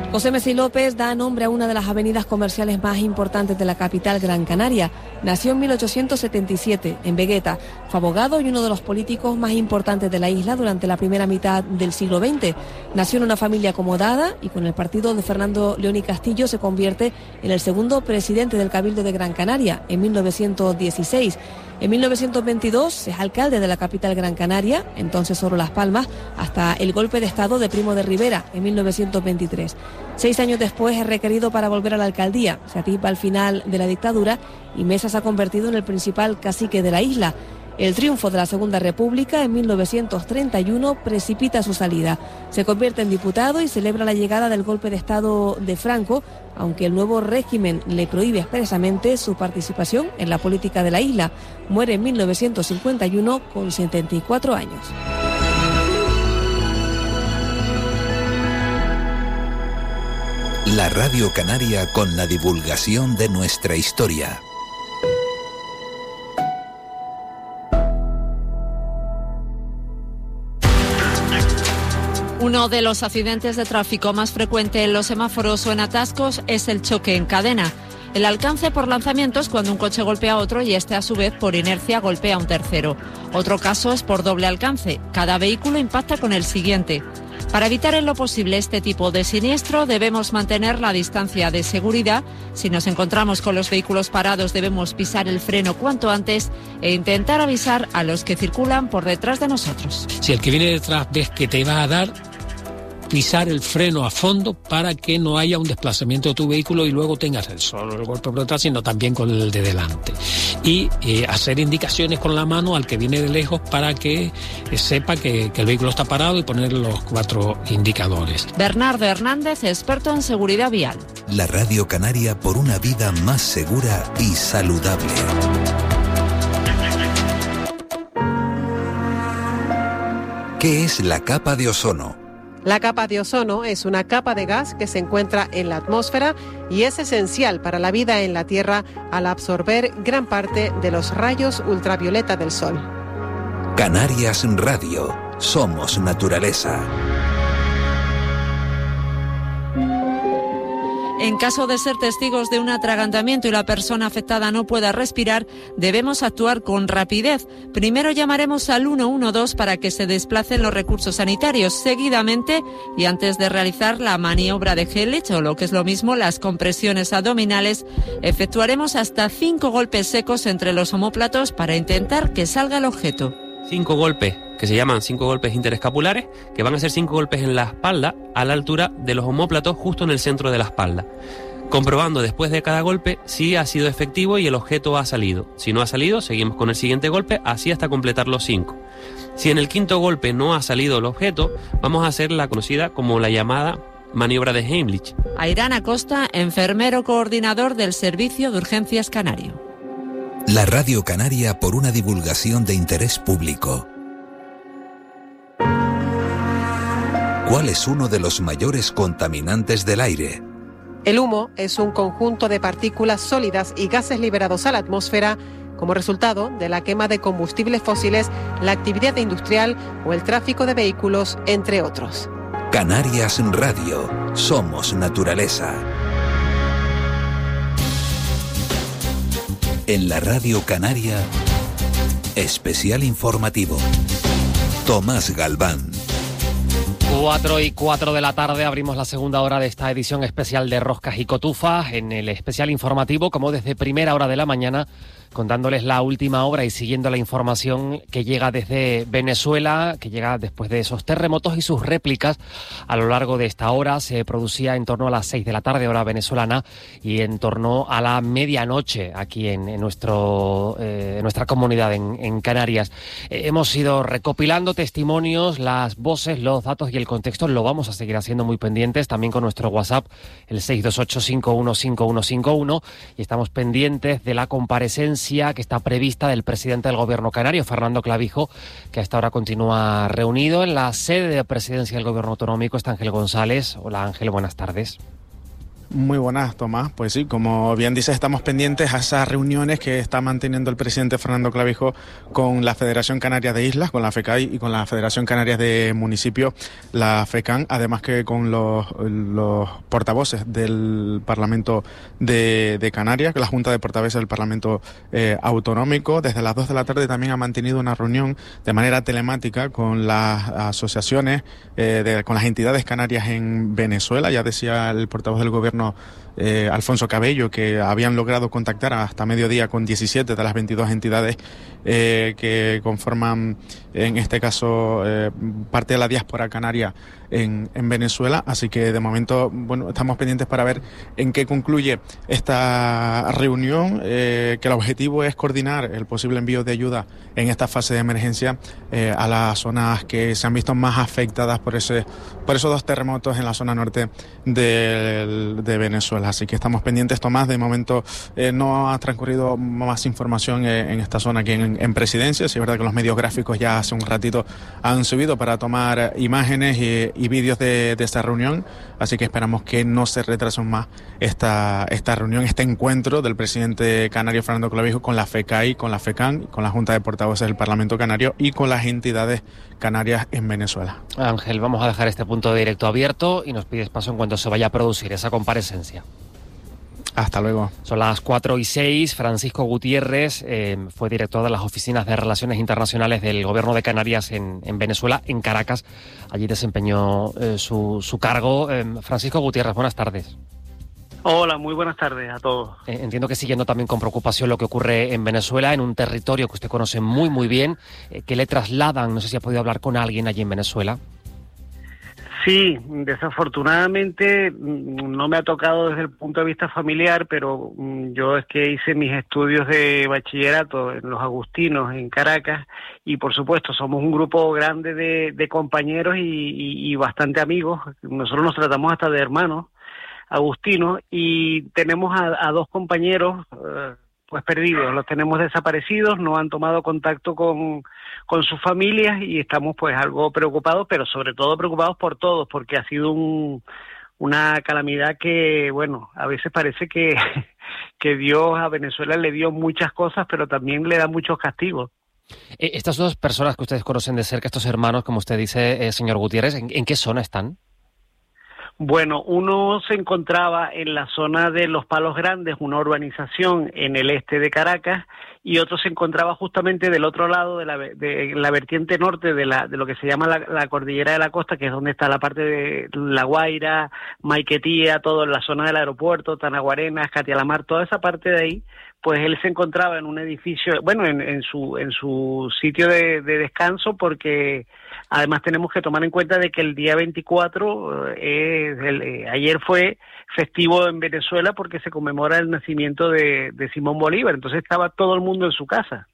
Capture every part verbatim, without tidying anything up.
José Messi López da nombre a una de las avenidas comerciales más importantes de la capital Gran Canaria. Nació en mil ochocientos setenta y siete, en Vegueta. Fue abogado y uno de los políticos más importantes de la isla durante la primera mitad del siglo veinte. Nació en una familia acomodada y con el partido de Fernando León y Castillo se convierte en el segundo presidente del Cabildo de Gran Canaria en mil novecientos dieciséis. En mil novecientos veintidós es alcalde de la capital Gran Canaria, entonces solo Las Palmas, hasta el golpe de Estado de Primo de Rivera en mil novecientos veintitrés. Seis años después es requerido para volver a la alcaldía. Se atisba al final de la dictadura y Mesa se ha convertido en el principal cacique de la isla. El triunfo de la Segunda República en mil novecientos treinta y uno precipita su salida. Se convierte en diputado y celebra la llegada del golpe de Estado de Franco, aunque el nuevo régimen le prohíbe expresamente su participación en la política de la isla. Muere en mil novecientos cincuenta y uno con setenta y cuatro años. La Radio Canaria con la divulgación de nuestra historia. Uno de los accidentes de tráfico más frecuente en los semáforos o en atascos es el choque en cadena. El alcance por lanzamiento es cuando un coche golpea a otro y este a su vez por inercia golpea a un tercero. Otro caso es por doble alcance. Cada vehículo impacta con el siguiente. Para evitar en lo posible este tipo de siniestro debemos mantener la distancia de seguridad. Si nos encontramos con los vehículos parados debemos pisar el freno cuanto antes e intentar avisar a los que circulan por detrás de nosotros. Si el que viene detrás ves que te va a dar, pisar el freno a fondo para que no haya un desplazamiento de tu vehículo y luego tengas el solo el golpe por detrás, sino también con el de delante. Y eh, hacer indicaciones con la mano al que viene de lejos para que eh, sepa que, que el vehículo está parado y poner los cuatro indicadores. Bernardo Hernández, experto en seguridad vial. La Radio Canaria por una vida más segura y saludable. ¿Qué es la capa de ozono? La capa de ozono es una capa de gas que se encuentra en la atmósfera y es esencial para la vida en la Tierra al absorber gran parte de los rayos ultravioleta del Sol. Canarias Radio. Somos naturaleza. En caso de ser testigos de un atragantamiento y la persona afectada no pueda respirar, debemos actuar con rapidez. Primero llamaremos al uno uno dos para que se desplacen los recursos sanitarios. Seguidamente, y antes de realizar la maniobra de Hellich, o lo que es lo mismo, las compresiones abdominales, efectuaremos hasta cinco golpes secos entre los omóplatos para intentar que salga el objeto. Cinco golpes, que se llaman cinco golpes interescapulares, que van a ser cinco golpes en la espalda a la altura de los omóplatos justo en el centro de la espalda, comprobando después de cada golpe si ha sido efectivo y el objeto ha salido. Si no ha salido, seguimos con el siguiente golpe, así hasta completar los cinco. Si en el quinto golpe no ha salido el objeto, vamos a hacer la conocida como la llamada maniobra de Heimlich. Airán Acosta, enfermero coordinador del Servicio de Urgencias Canario. La Radio Canaria por una divulgación de interés público. ¿Cuál es uno de los mayores contaminantes del aire? El humo es un conjunto de partículas sólidas y gases liberados a la atmósfera como resultado de la quema de combustibles fósiles, la actividad industrial o el tráfico de vehículos, entre otros. Canarias Radio. Somos naturaleza. En la Radio Canaria, especial informativo. Tomás Galván. Cuatro y cuatro de la tarde abrimos la segunda hora de esta edición especial de Roscas y Cotufas en el especial informativo, como desde primera hora de la mañana, contándoles la última hora y siguiendo la información que llega desde Venezuela, que llega después de esos terremotos y sus réplicas a lo largo de esta hora. Se producía en torno a las seis de la tarde, hora venezolana, y en torno a la medianoche aquí en, en, nuestro, eh, en nuestra comunidad en, en Canarias. Eh, hemos ido recopilando testimonios, las voces, los datos y el contexto. Lo vamos a seguir haciendo muy pendientes, también con nuestro WhatsApp, el seis dos ocho, cinco uno cinco uno cinco uno, y estamos pendientes de la comparecencia que está prevista del presidente del Gobierno canario, Fernando Clavijo, que a esta hora continúa reunido en la sede de presidencia del Gobierno autonómico. Está Ángel González. Hola Ángel, buenas tardes. Muy buenas, Tomás. Pues sí, como bien dices, estamos pendientes a esas reuniones que está manteniendo el presidente Fernando Clavijo con la Federación Canaria de Islas, con la FECAI, y con la Federación Canaria de Municipios, la FECAN, además que con los, los portavoces del Parlamento de, de Canarias, la Junta de Portavoces del Parlamento eh, Autonómico. Desde las dos de la tarde también ha mantenido una reunión de manera telemática con las asociaciones, eh, de, con las entidades canarias en Venezuela. Ya decía el portavoz del Gobierno, Eh, Alfonso Cabello, que habían logrado contactar hasta mediodía con diecisiete de las veintidós entidades eh, que conforman, en este caso, eh, parte de la diáspora canaria en, en Venezuela. Así que de momento, bueno, estamos pendientes para ver en qué concluye esta reunión, eh, que el objetivo es coordinar el posible envío de ayuda en esta fase de emergencia eh, a las zonas que se han visto más afectadas por ese, por esos dos terremotos en la zona norte del de Venezuela. Así que estamos pendientes, Tomás. De momento eh, no ha transcurrido más información eh, en esta zona aquí en, en Presidencia. Sí, es verdad que los medios gráficos ya hace un ratito han subido para tomar imágenes y, y vídeos de, de esta reunión. Así que esperamos que no se retrase más esta, esta reunión, este encuentro del presidente canario Fernando Clavijo con la FECAI, con la FECAN, con la Junta de Portavoces del Parlamento Canario y con las entidades canarias en Venezuela. Ángel, vamos a dejar este punto de directo abierto y nos pides paso en cuanto se vaya a producir esa comparecencia. Hasta luego. Son las cuatro y seis. Francisco Gutiérrez eh, fue director de las oficinas de Relaciones Internacionales del Gobierno de Canarias en, en Venezuela, en Caracas. Allí desempeñó eh, su, su cargo. Eh, Francisco Gutiérrez, buenas tardes. Hola, muy buenas tardes a todos. Eh, entiendo que siguiendo también con preocupación lo que ocurre en Venezuela, en un territorio que usted conoce muy, muy bien. Eh, ¿Qué le trasladan? No sé si ha podido hablar con alguien allí en Venezuela. Sí, desafortunadamente no me ha tocado desde el punto de vista familiar, pero yo es que hice mis estudios de bachillerato en los Agustinos, en Caracas, y por supuesto somos un grupo grande de, de compañeros y, y, y bastante amigos. Nosotros nos tratamos hasta de hermanos agustinos y tenemos a, a dos compañeros eh, pues perdidos, los tenemos desaparecidos, no han tomado contacto con, con sus familias y estamos pues algo preocupados, pero sobre todo preocupados por todos, porque ha sido un, una calamidad que, bueno, a veces parece que, que Dios a Venezuela le dio muchas cosas, pero también le da muchos castigos. Estas dos personas que ustedes conocen de cerca, estos hermanos, como usted dice, eh, señor Gutiérrez, ¿en, en qué zona están? Bueno, uno se encontraba en la zona de Los Palos Grandes, una urbanización en el este de Caracas, y otro se encontraba justamente del otro lado de la, de la vertiente norte de la de lo que se llama la, la Cordillera de la Costa, que es donde está la parte de La Guaira, Maiquetía, todo en la zona del aeropuerto, Tanaguarenas, Catialamar, toda esa parte de ahí. Pues él se encontraba en un edificio, bueno, en, en su en su sitio de, de descanso, porque además tenemos que tomar en cuenta de que el día veinticuatro, eh, el, eh, ayer fue festivo en Venezuela porque se conmemora el nacimiento de, de Simón Bolívar, entonces estaba todo el mundo en su casa.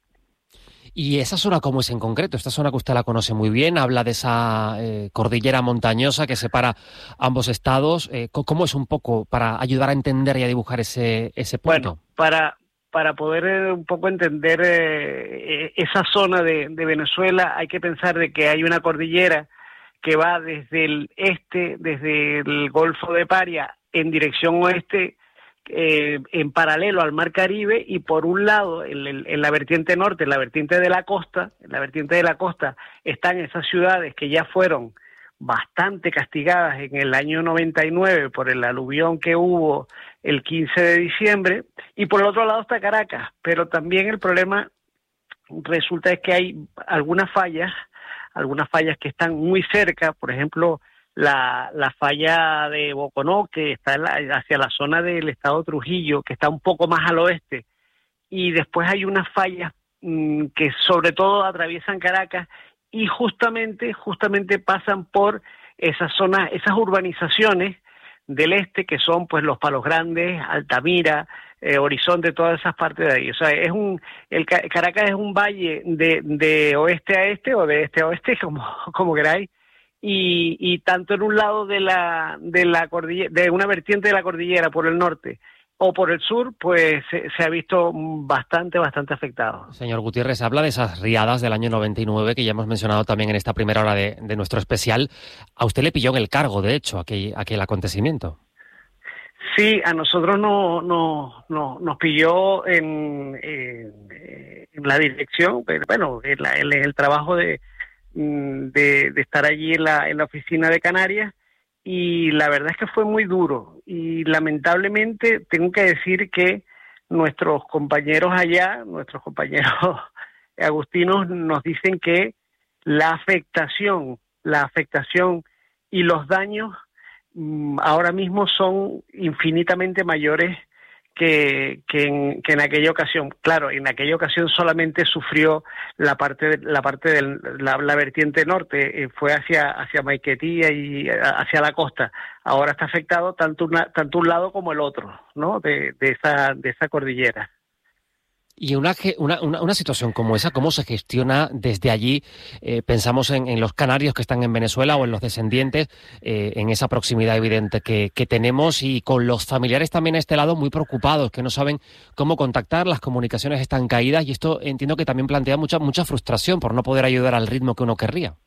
¿Y esa zona cómo es en concreto? Esta zona que usted la conoce muy bien, habla de esa eh, cordillera montañosa que separa ambos estados. Eh, ¿Cómo es un poco para ayudar a entender y a dibujar ese, ese punto? Bueno, para... Para poder eh, un poco entender eh, esa zona de, de Venezuela hay que pensar de que hay una cordillera que va desde el este, desde el Golfo de Paria en dirección oeste, eh, en paralelo al Mar Caribe, y por un lado, en, en, en la vertiente norte, en la vertiente de la costa, en la vertiente de la costa están esas ciudades que ya fueron bastante castigadas en el año noventa y nueve por el aluvión que hubo el quince de diciembre, y por el otro lado está Caracas, pero también el problema resulta es que hay algunas fallas, algunas fallas que están muy cerca, por ejemplo, la, la falla de Boconó, que está en la, hacia la zona del estado Trujillo, que está un poco más al oeste, y después hay unas fallas mmm, que sobre todo atraviesan Caracas, y justamente, justamente pasan por esas zonas, esas urbanizaciones del este, que son pues Los Palos Grandes, Altamira, eh, Horizonte, todas esas partes de ahí. O sea, es un, el Caracas es un valle de, de oeste a este, o de este a oeste, como, como queráis, y, y tanto en un lado de la, de la cordillera, de una vertiente de la cordillera por el norte, o por el sur, pues se, se ha visto bastante, bastante afectado. Señor Gutiérrez, habla de esas riadas del año noventa y nueve que ya hemos mencionado también en esta primera hora de, de nuestro especial. A usted le pilló en el cargo, de hecho, aquel, aquel acontecimiento. Sí, a nosotros no, no, no, nos pilló en, en, en la dirección, pero bueno, en, la, en el trabajo de, de, de estar allí en la, en la oficina de Canarias, y la verdad es que fue muy duro. Y lamentablemente tengo que decir que nuestros compañeros allá, nuestros compañeros agustinos, nos dicen que la afectación, la afectación y los daños ahora mismo son infinitamente mayores que, que, en, que en aquella ocasión. Claro, en aquella ocasión solamente sufrió la parte de, la parte de la, la vertiente norte, eh, fue hacia hacia Maiquetía y hacia la costa. Ahora está afectado tanto una, tanto un lado como el otro, ¿no? De, de esa de esa cordillera. Y una, una, una situación como esa, ¿cómo se gestiona desde allí? Eh, pensamos en, en los canarios que están en Venezuela o en los descendientes, eh, en esa proximidad evidente que, que tenemos, y con los familiares también a este lado muy preocupados, que no saben cómo contactar, las comunicaciones están caídas, y esto entiendo que también plantea mucha, mucha frustración por no poder ayudar al ritmo que uno querría.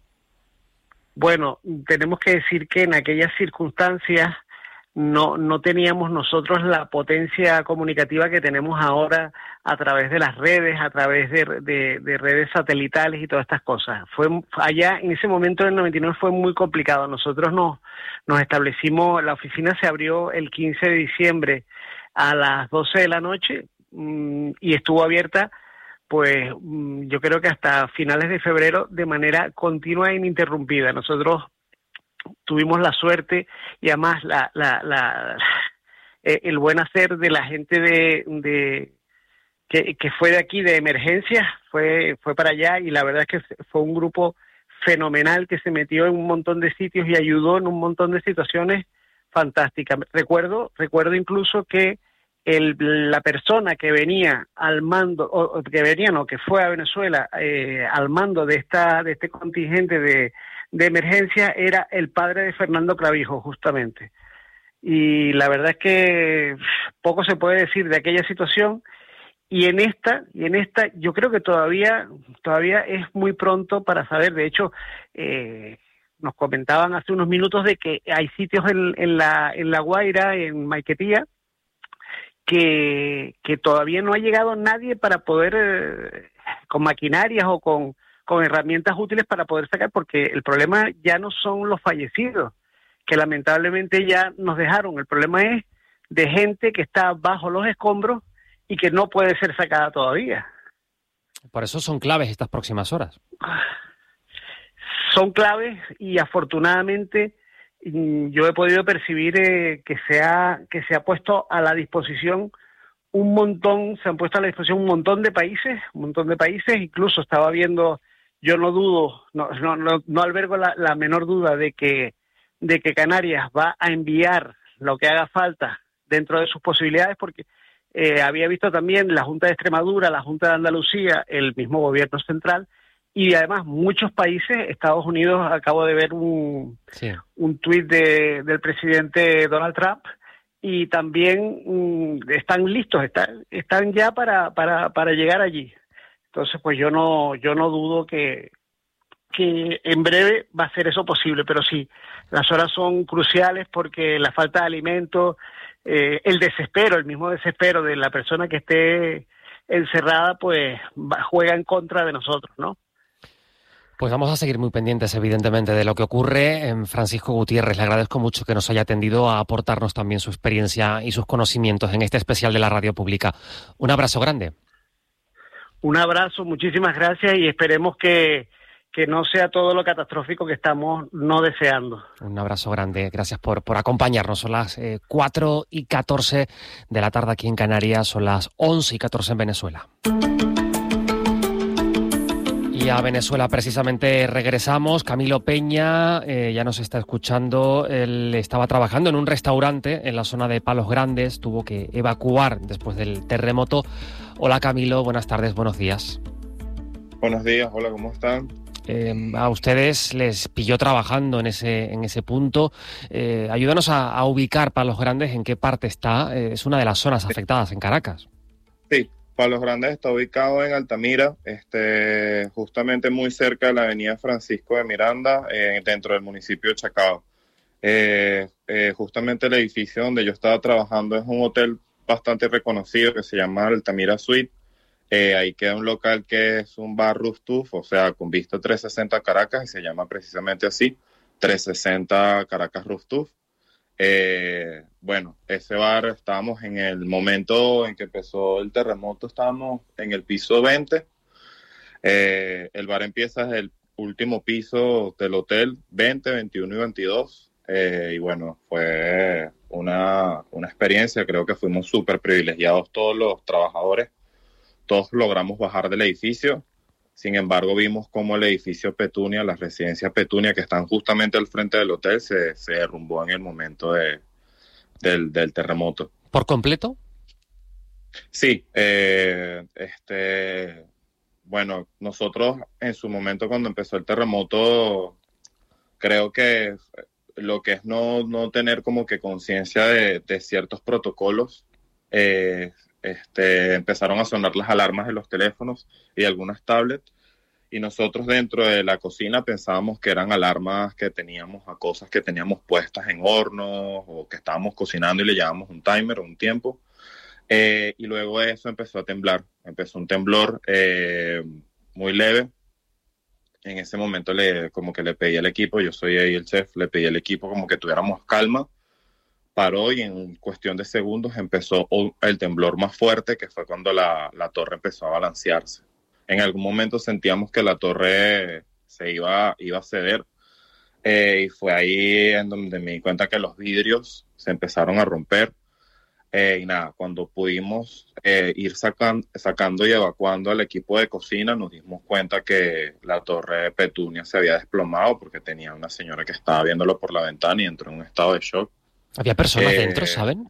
Bueno, tenemos que decir que en aquellas circunstancias no no teníamos nosotros la potencia comunicativa que tenemos ahora a través de las redes, a través de, de, de redes satelitales y todas estas cosas. Fue allá, en ese momento del noventa y nueve, fue muy complicado. Nosotros nos, nos establecimos, la oficina se abrió el quince de diciembre a las doce de la noche mmm, y estuvo abierta, pues mmm, yo creo que hasta finales de febrero, de manera continua e ininterrumpida. Nosotros tuvimos la suerte y además la, la, la, el buen hacer de la gente de, de que, que fue de aquí de emergencia, fue fue para allá, y la verdad es que fue un grupo fenomenal que se metió en un montón de sitios y ayudó en un montón de situaciones fantásticas. Recuerdo recuerdo incluso que el, la persona que venía al mando, o que venía, no, que fue a Venezuela eh, al mando de esta de este contingente de de emergencia, era el padre de Fernando Clavijo, justamente. Y la verdad es que poco se puede decir de aquella situación, y en esta, y en esta yo creo que todavía, todavía es muy pronto para saber. De hecho, eh, nos comentaban hace unos minutos de que hay sitios en, en la, en La Guaira, en Maiquetía, que, que todavía no ha llegado nadie para poder, eh, con maquinarias o con con herramientas útiles para poder sacar, porque el problema ya no son los fallecidos, que lamentablemente ya nos dejaron. El problema es de gente que está bajo los escombros y que no puede ser sacada todavía. Por eso son claves estas próximas horas. Son claves, y afortunadamente yo he podido percibir eh, que se ha, que se ha puesto a la disposición un montón, se han puesto a la disposición un montón de países, un montón de países, incluso estaba viendo. Yo no dudo, no, no, no, no albergo la, la menor duda de que, de que Canarias va a enviar lo que haga falta dentro de sus posibilidades, porque eh, había visto también la Junta de Extremadura, la Junta de Andalucía, el mismo gobierno central, y además muchos países. Estados Unidos, acabo de ver un, sí. un tuit de, del presidente Donald Trump, y también um, están listos, están, están ya para, para, para llegar allí. Entonces, pues yo no yo no dudo que, que en breve va a ser eso posible, pero sí, las horas son cruciales porque la falta de alimentos, eh, el desespero, el mismo desespero de la persona que esté encerrada, pues va, juega en contra de nosotros, ¿no? Pues vamos a seguir muy pendientes, evidentemente, de lo que ocurre. Francisco Gutiérrez, le agradezco mucho que nos haya atendido a aportarnos también su experiencia y sus conocimientos en este especial de la Radio Pública. Un abrazo grande. Un abrazo, muchísimas gracias, y esperemos que, que no sea todo lo catastrófico que estamos no deseando. Un abrazo grande, gracias por, por acompañarnos. Son las eh, cuatro y catorce de la tarde aquí en Canarias, son las once y catorce en Venezuela. Y a Venezuela precisamente regresamos. Camilo Peña eh, ya nos está escuchando. Él estaba trabajando en un restaurante en la zona de Palos Grandes, tuvo que evacuar después del terremoto. Hola Camilo, buenas tardes, buenos días. Buenos días, hola, ¿cómo están? Eh, a ustedes les pilló trabajando en ese en ese punto. Eh, ayúdanos a, a ubicar Palos Grandes, en qué parte está. Eh, es una de las zonas afectadas en Caracas. Sí, Palos Grandes está ubicado en Altamira, este, justamente muy cerca de la avenida Francisco de Miranda, eh, dentro del municipio de Chacao. Eh, eh, justamente el edificio donde yo estaba trabajando es un hotel bastante reconocido que se llama Altamira Suite. Eh, ahí queda un local que es un bar rooftop, o sea, con vista trescientos sesenta Caracas, y se llama precisamente así, trescientos sesenta Caracas Rooftop. Eh, bueno, ese bar, estábamos en el momento en que empezó el terremoto, estábamos en el piso veinte. Eh, el bar empieza desde el último piso del hotel, veinte, veintiuno y veintidós. Eh, y bueno, fue una, una experiencia, creo que fuimos súper privilegiados todos los trabajadores, todos logramos bajar del edificio. Sin embargo, vimos cómo el edificio Petunia, las residencias Petunia, que están justamente al frente del hotel, se, se derrumbó en el momento de, del, del terremoto. ¿Por completo? Sí. Eh, este, bueno, nosotros en su momento, cuando empezó el terremoto, creo que lo que es no, no tener como que conciencia de, de ciertos protocolos, eh, Este, empezaron a sonar las alarmas de los teléfonos y de algunas tablets, y nosotros dentro de la cocina pensábamos que eran alarmas que teníamos a cosas que teníamos puestas en hornos o que estábamos cocinando y le llevábamos un timer o un tiempo, eh, y luego eso empezó a temblar, empezó un temblor eh, muy leve. En ese momento le, como que le pedí al equipo, yo soy ahí el chef, le pedí al equipo como que tuviéramos calma. Paró y en cuestión de segundos empezó el temblor más fuerte, que fue cuando la, la torre empezó a balancearse. En algún momento sentíamos que la torre se iba, iba a ceder, eh, y fue ahí en donde me di cuenta que los vidrios se empezaron a romper. Eh, y nada, cuando pudimos eh, ir sacan, sacando y evacuando al equipo de cocina, nos dimos cuenta que la torre de Petunia se había desplomado porque tenía una señora que estaba viéndolo por la ventana y entró en un estado de shock. ¿Había personas eh, dentro, saben?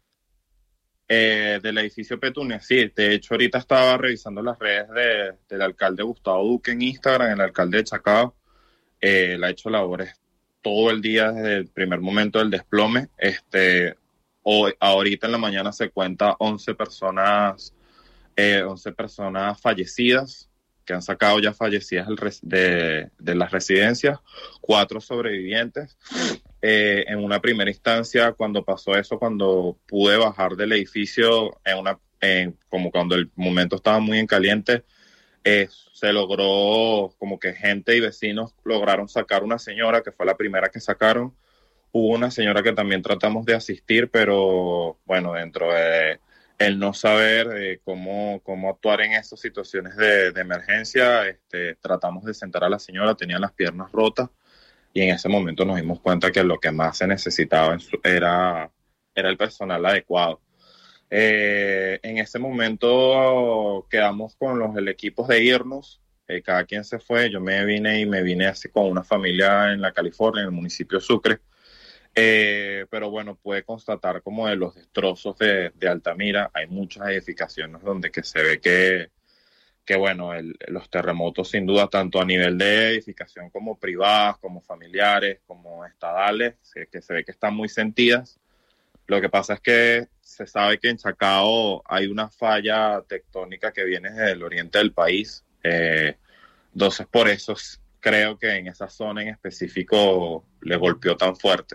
Eh, del edificio Petunia, sí. De hecho, ahorita estaba revisando las redes de, del alcalde Gustavo Duque en Instagram, el alcalde de Chacao. Eh, él ha hecho labores todo el día desde el primer momento del desplome. Este, hoy, ahorita en la mañana se cuenta once personas, eh, once personas fallecidas, que han sacado ya fallecidas de, de las residencias, cuatro sobrevivientes. Eh, en una primera instancia, cuando pasó eso, cuando pude bajar del edificio, en una, en, como cuando el momento estaba muy en caliente, eh, se logró, como que gente y vecinos lograron sacar una señora, que fue la primera que sacaron. Hubo una señora que también tratamos de asistir, pero bueno, dentro de el no saber eh, cómo, cómo actuar en estas situaciones de, de emergencia, este, tratamos de sentar a la señora, tenía las piernas rotas, y en ese momento nos dimos cuenta que lo que más se necesitaba en su, era, era el personal adecuado. Eh, en ese momento quedamos con los el equipos de irnos, eh, cada quien se fue, yo me vine y me vine así con una familia en la California, en el municipio de Sucre. Eh, pero bueno, pude constatar como de los destrozos de, de Altamira. Hay muchas edificaciones donde que se ve que, que bueno, el, los terremotos sin duda, tanto a nivel de edificación como privadas, como familiares, como estadales, que, que se ve que están muy sentidas. Lo que pasa es que se sabe que en Chacao hay una falla tectónica que viene desde el oriente del país. Eh, entonces, por eso creo que en esa zona en específico le golpeó tan fuerte.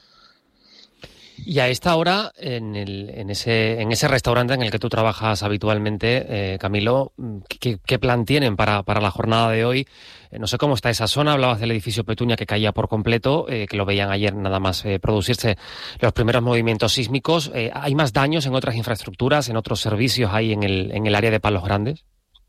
Y a esta hora, en, el, en, ese, en ese restaurante en el que tú trabajas habitualmente, eh, Camilo, ¿qué, ¿qué plan tienen para, para la jornada de hoy? Eh, no sé cómo está esa zona, hablabas del edificio Petunia que caía por completo, eh, que lo veían ayer nada más eh, producirse los primeros movimientos sísmicos. Eh, ¿Hay más daños en otras infraestructuras, en otros servicios ahí en el, en el área de Palos Grandes?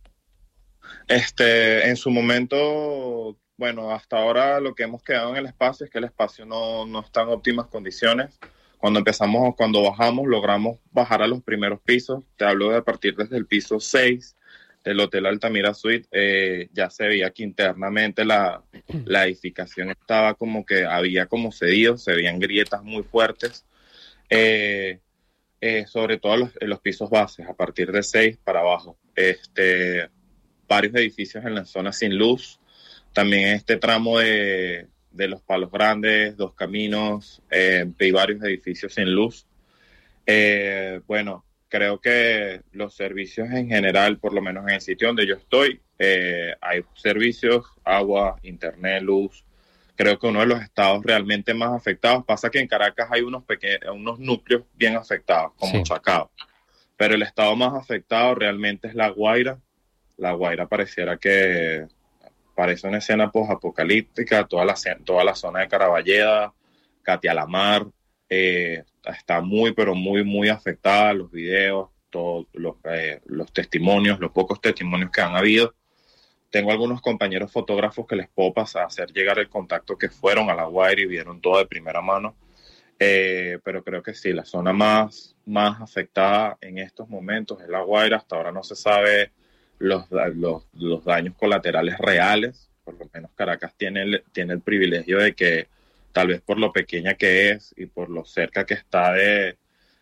Este, en su momento, bueno, hasta ahora lo que hemos quedado en el espacio es que el espacio no, no está en óptimas condiciones. Cuando empezamos, cuando bajamos, logramos bajar a los primeros pisos. Te hablo de a partir desde el piso seis del Hotel Altamira Suite. Eh, ya se veía que internamente la, la edificación estaba como que había como cedido, se veían grietas muy fuertes. Eh, eh, sobre todo los, en los pisos bases, a partir de seis para abajo. Este, varios edificios en la zona sin luz. También este tramo de... de los Palos Grandes, Dos Caminos, eh, y varios edificios sin luz. Eh, bueno, creo que los servicios en general, por lo menos en el sitio donde yo estoy, eh, hay servicios, agua, internet, luz, creo que uno de los estados realmente más afectados. Pasa que en Caracas hay unos, peque- unos núcleos bien afectados, como Sí. Chacao, pero el estado más afectado realmente es La Guaira. La Guaira pareciera que parece una escena post-apocalíptica, toda la, toda la zona de Caraballeda, Catialamar, eh, está muy, pero muy, muy afectada. Los videos, todos los, eh, los testimonios, los pocos testimonios que han habido. Tengo algunos compañeros fotógrafos que les puedo pasar a hacer llegar el contacto, que fueron a La Guaira y vieron todo de primera mano. Eh, pero creo que sí, la zona más, más afectada en estos momentos es La Guaira. Hasta ahora no se sabe los, los, los daños colaterales reales. Por lo menos Caracas tiene el, tiene el privilegio de que, tal vez por lo pequeña que es y por lo cerca que está de,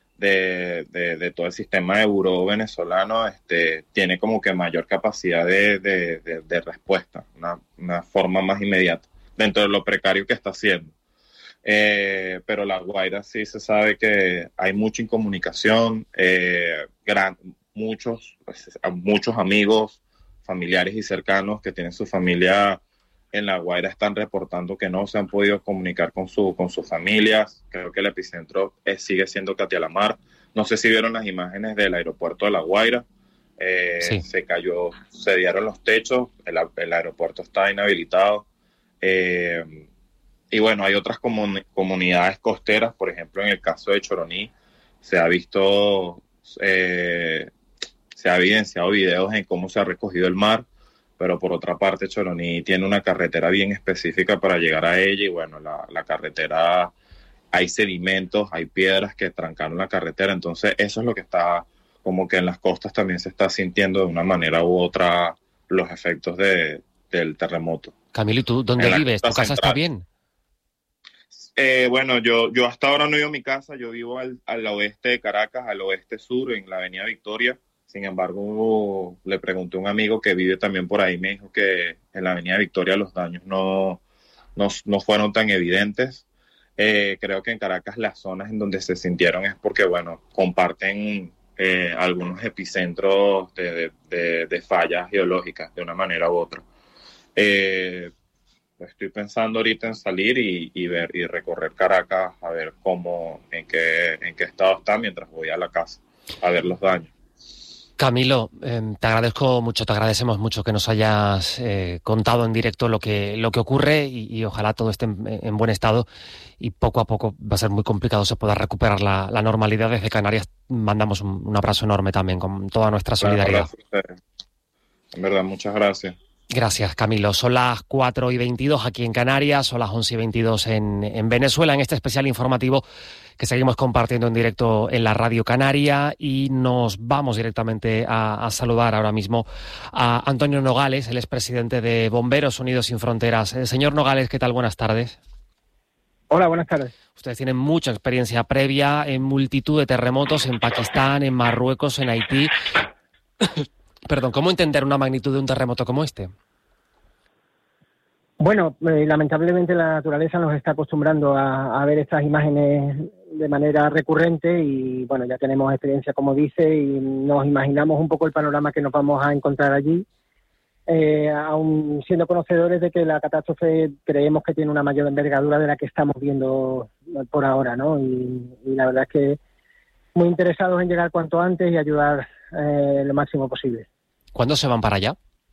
de, de, de todo el sistema de buró venezolano, este, tiene como que mayor capacidad de, de, de, de respuesta, una, una forma más inmediata, dentro de lo precario que está haciendo. Eh, pero La Guaira sí se sabe que hay mucha incomunicación, eh, gran, muchos, pues, muchos amigos, familiares y cercanos que tienen su familia en La Guaira están reportando que no se han podido comunicar con, su, con sus familias. Creo que el epicentro es, sigue siendo Catialamar. No sé si vieron las imágenes del aeropuerto de La Guaira. Eh, Sí. Se cayó, se dieron los techos, el, el aeropuerto está inhabilitado. Eh, y bueno, hay otras comun- comunidades costeras, por ejemplo, en el caso de Choroní, se ha visto, eh, se ha evidenciado videos en cómo se ha recogido el mar, pero por otra parte Choroní tiene una carretera bien específica para llegar a ella, y bueno, la, la carretera, hay sedimentos, hay piedras que trancaron la carretera, entonces eso es lo que está, como que en las costas también se está sintiendo de una manera u otra los efectos de, del terremoto. Camilo, ¿y tú dónde En la vives? ¿Tu costa casa está central. bien? Eh, bueno, yo, yo hasta ahora no he ido a mi casa, yo vivo al, al oeste de Caracas, al oeste sur, en la avenida Victoria. Sin embargo, le pregunté a un amigo que vive también por ahí, me dijo que en la avenida Victoria los daños no, no, no fueron tan evidentes. Eh, creo que en Caracas las zonas en donde se sintieron es porque, bueno, comparten eh, algunos epicentros de, de, de, de fallas geológicas de una manera u otra. Eh, Estoy pensando ahorita en salir y, y ver y recorrer Caracas a ver cómo, en qué, en qué estado está mientras voy a la casa a ver los daños. Camilo, eh, te agradezco mucho, te agradecemos mucho que nos hayas eh, contado en directo lo que lo que ocurre y, y ojalá todo esté en, en buen estado y poco a poco va a ser muy complicado se pueda recuperar la, la normalidad. Desde Canarias mandamos un, un abrazo enorme también con toda nuestra solidaridad. Gracias, en verdad, muchas gracias. Gracias, Camilo. Son las cuatro y veintidós aquí en Canarias, son las once y veintidós en, en Venezuela, en este especial informativo que seguimos compartiendo en directo en la Radio Canaria, y nos vamos directamente a, a saludar ahora mismo a Antonio Nogales, el expresidente de Bomberos Unidos Sin Fronteras. Eh, señor Nogales, ¿qué tal? Buenas tardes. Hola, buenas tardes. Ustedes tienen mucha experiencia previa en multitud de terremotos en Pakistán, en Marruecos, en Haití. Perdón, ¿cómo entender una magnitud de un terremoto como este? Bueno, eh, lamentablemente la naturaleza nos está acostumbrando a, a ver estas imágenes de manera recurrente y bueno, ya tenemos experiencia, como dice, y nos imaginamos un poco el panorama que nos vamos a encontrar allí. Eh, aun siendo conocedores de que la catástrofe creemos que tiene una mayor envergadura de la que estamos viendo por ahora, ¿no? Y, y la verdad es que muy interesados en llegar cuanto antes y ayudar eh, lo máximo posible. ¿Cuándo se van para allá?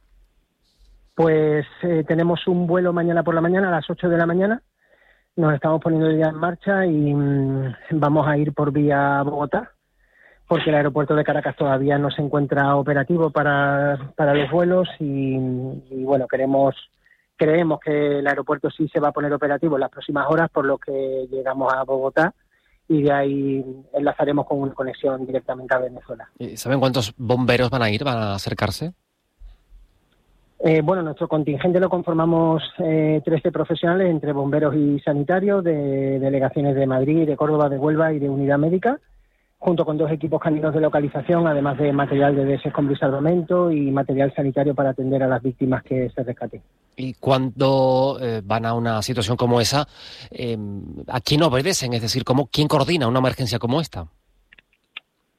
Pues eh, tenemos un vuelo mañana por la mañana a las ocho de la mañana. Nos estamos poniendo ya en marcha y mmm, vamos a ir por vía Bogotá, porque el aeropuerto de Caracas todavía no se encuentra operativo para, para los vuelos y, y bueno, queremos creemos que el aeropuerto sí se va a poner operativo en las próximas horas, por lo que llegamos a Bogotá y de ahí enlazaremos con una conexión directamente a Venezuela. ¿Saben cuántos bomberos van a ir, van a acercarse? Eh, bueno, nuestro contingente lo conformamos eh, trece profesionales entre bomberos y sanitarios de delegaciones de Madrid, de Córdoba, de Huelva y de Unidad Médica, junto con dos equipos caninos de localización, además de material de desescombro y salvamento y material sanitario para atender a las víctimas que se rescaten. Y cuando eh, van a una situación como esa, eh, ¿a quién obedecen? Es decir, ¿cómo, ¿quién coordina una emergencia como esta?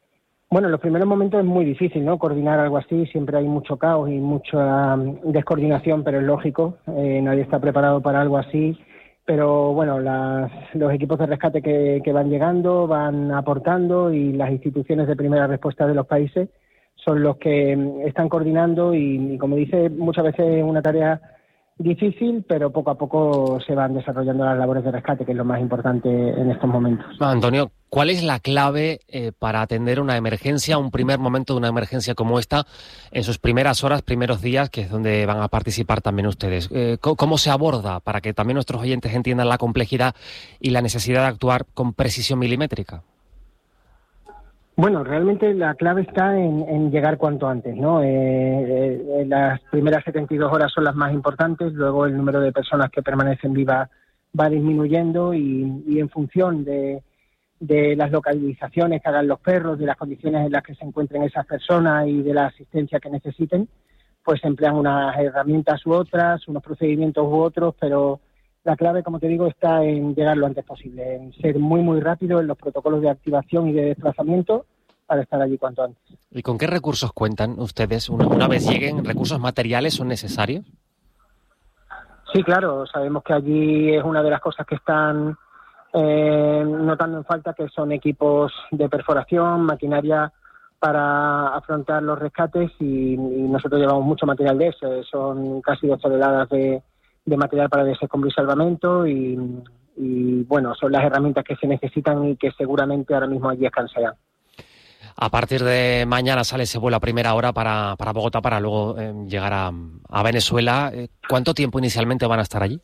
Bueno, en los primeros momentos es muy difícil, ¿no? Coordinar algo así, siempre hay mucho caos y mucha descoordinación, pero es lógico, eh, nadie está preparado para algo así. Pero bueno, las, los equipos de rescate que, que van llegando, van aportando, y las instituciones de primera respuesta de los países son los que están coordinando y, y como dice, muchas veces es una tarea difícil, pero poco a poco se van desarrollando las labores de rescate, que es lo más importante en estos momentos. Antonio, ¿cuál es la clave eh, para atender una emergencia, un primer momento de una emergencia como esta, en sus primeras horas, primeros días, que es donde van a participar también ustedes? Eh, ¿Cómo se aborda para que también nuestros oyentes entiendan la complejidad y la necesidad de actuar con precisión milimétrica? Bueno, realmente la clave está en, en llegar cuanto antes, ¿no? Eh, eh, las primeras setenta y dos horas son las más importantes, luego el número de personas que permanecen vivas va disminuyendo y, y en función de, de las localizaciones que hagan los perros, de las condiciones en las que se encuentren esas personas y de la asistencia que necesiten, pues se emplean unas herramientas u otras, unos procedimientos u otros, pero la clave, como te digo, está en llegar lo antes posible, en ser muy, muy rápido en los protocolos de activación y de desplazamiento para estar allí cuanto antes. ¿Y con qué recursos cuentan ustedes? Una, una vez lleguen, ¿recursos materiales son necesarios? Sí, claro. Sabemos que allí es una de las cosas que están eh, notando en falta, que son equipos de perforación, maquinaria para afrontar los rescates y, y nosotros llevamos mucho material de eso. Son casi dos toneladas de de material para desescombro y salvamento y, y, bueno, son las herramientas que se necesitan y que seguramente ahora mismo allí escasean. A partir de mañana sale ese vuelo a primera hora para, para Bogotá para luego eh, llegar a, a Venezuela. ¿Cuánto tiempo inicialmente van a estar allí?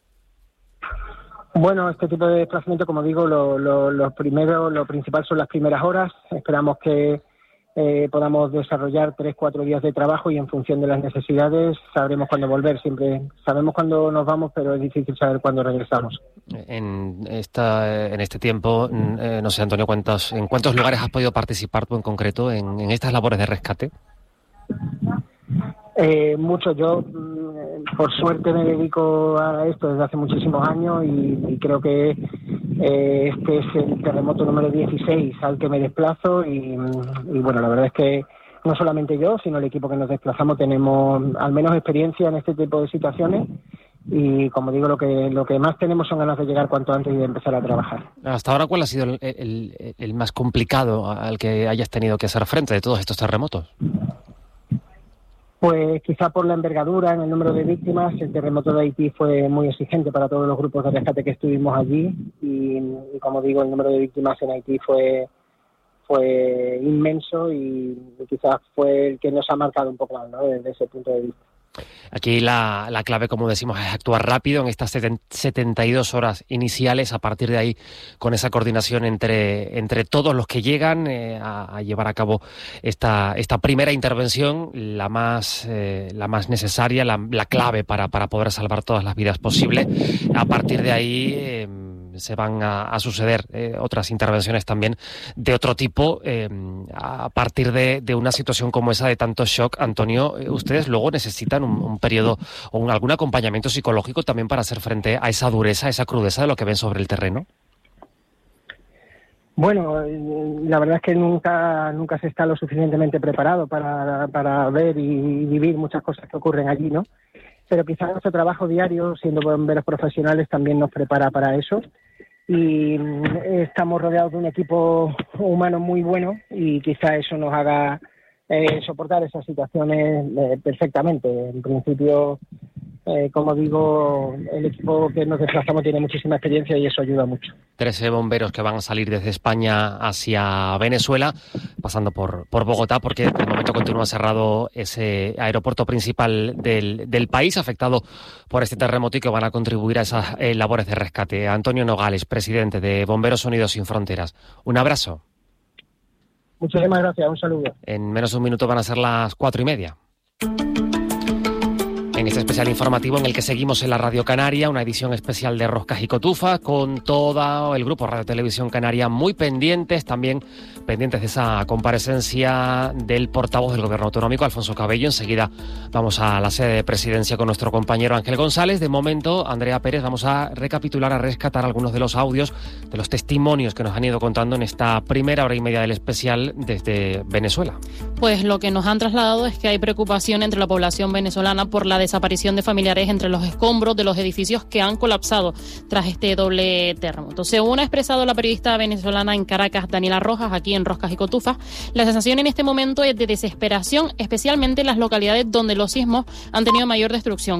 Bueno, este tipo de desplazamiento, como digo, lo, lo, lo primero, lo principal son las primeras horas. Esperamos que Eh, podamos desarrollar tres, cuatro días de trabajo y en función de las necesidades sabremos cuándo volver. Siempre sabemos cuándo nos vamos, pero es difícil saber cuándo regresamos. En esta, en este tiempo, eh, no sé, Antonio, ¿cuántos, ¿en cuántos lugares has podido participar tú en concreto en, en estas labores de rescate? Eh, mucho. Yo, por suerte, me dedico a esto desde hace muchísimos años y, y creo que eh, este es el terremoto número dieciséis al que me desplazo y, y bueno, la verdad es que no solamente yo, sino el equipo que nos desplazamos tenemos al menos experiencia en este tipo de situaciones y, como digo, lo que lo que más tenemos son ganas de llegar cuanto antes y de empezar a trabajar. Hasta ahora, ¿cuál ha sido el, el, el más complicado al que hayas tenido que hacer frente de todos estos terremotos? Pues quizá por la envergadura en el número de víctimas. El terremoto de Haití fue muy exigente para todos los grupos de rescate que estuvimos allí y, y como digo, el número de víctimas en Haití fue fue inmenso y, y quizás fue el que nos ha marcado un poco más, ¿no?, desde ese punto de vista. Aquí la, la clave, como decimos, es actuar rápido en estas setenta y dos horas iniciales. A partir de ahí, con esa coordinación entre, entre todos los que llegan eh, a, a llevar a cabo esta, esta primera intervención, la más, eh, la más necesaria, la, la clave para, para poder salvar todas las vidas posibles. A partir de ahí eh, se van a, a suceder eh, otras intervenciones también de otro tipo. Eh, a partir de, de una situación como esa de tanto shock, Antonio, eh, ustedes luego necesitan un, un periodo o un, algún acompañamiento psicológico también para hacer frente a esa dureza, a esa crudeza de lo que ven sobre el terreno. Bueno, la verdad es que nunca nunca se está lo suficientemente preparado para, para ver y vivir muchas cosas que ocurren allí, ¿no? Pero quizás nuestro trabajo diario, siendo bomberos profesionales, también nos prepara para eso. Y estamos rodeados de un equipo humano muy bueno y quizá eso nos haga eh, soportar esas situaciones eh, perfectamente. En principio, eh, como digo, el equipo que nos desplazamos tiene muchísima experiencia y eso ayuda mucho. Trece bomberos que van a salir desde España hacia Venezuela, pasando por, por Bogotá, porque de momento continúa cerrado ese aeropuerto principal del, del país, afectado por este terremoto, y que van a contribuir a esas eh, labores de rescate. Antonio Nogales, presidente de Bomberos Unidos Sin Fronteras. Un abrazo. Muchísimas gracias, un saludo. En menos de un minuto van a ser las cuatro y media. En en este especial informativo en el que seguimos en la Radio Canaria, una edición especial de Roscas y Cotufas, con todo el grupo Radio Televisión Canaria muy pendientes, también pendientes de esa comparecencia del portavoz del Gobierno Autonómico, Alfonso Cabello. Enseguida vamos a la sede de presidencia con nuestro compañero Ángel González. De momento, Andrea Pérez, vamos a recapitular, a rescatar algunos de los audios, de los testimonios que nos han ido contando en esta primera hora y media del especial desde Venezuela. Pues lo que nos han trasladado es que hay preocupación entre la población venezolana por la desaparición de familiares entre los escombros de los edificios que han colapsado tras este doble terremoto. Según ha expresado la periodista venezolana en Caracas, Daniela Rojas, aquí en Roscas y Cotufas, la sensación en este momento es de desesperación, especialmente en las localidades donde los sismos han tenido mayor destrucción.